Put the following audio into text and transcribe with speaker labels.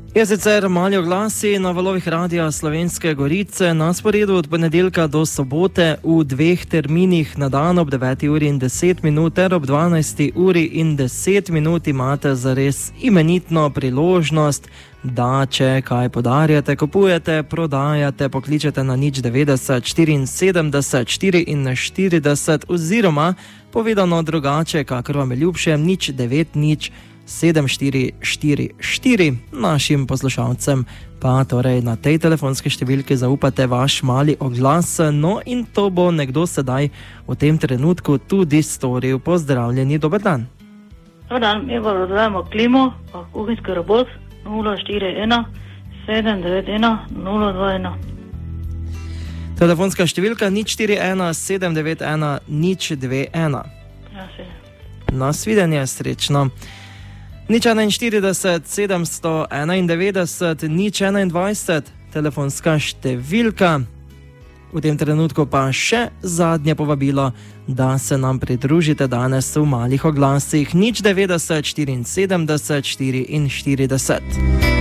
Speaker 1: Je sicer mali oglasi na valovih Radia Slovenske Gorice na sporedu od ponedeljka do sobote v dveh terminih na dan ob 9 uri in 10 minut ter ob 12 uri in 10 minut imate zares imenitno priložnost, da če kaj podarjate, kupujete, prodajate, pokličete na 090 74 44 oziroma povedano drugače, kakor vam je ljubše, 090 7444. Našim poslušalcem pa torej na tej telefonski številki zaupate vaš mali oglas, no in to bo nekdo sedaj v tem trenutku tudi storil. Pozdravljeni, dober dan.
Speaker 2: Dobar dan, mi pa prodajamo klimo, pa kuhinjski robot 041 791 021.
Speaker 1: Telefonska številka 041 791 021.
Speaker 2: Ja, se.
Speaker 1: Nasvidenje, srečno. 041 791 021, telefonska številka. V tem trenutku pa še zadnje povabilo, da se nam pridružite danes v malih oglasih 090 74 44.